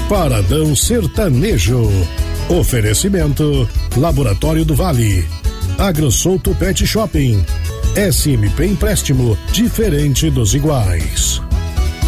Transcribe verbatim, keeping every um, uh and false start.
Paradão Sertanejo. Oferecimento Laboratório do Vale, AgroSouto Pet Shopping, S M P Empréstimo, diferente dos iguais.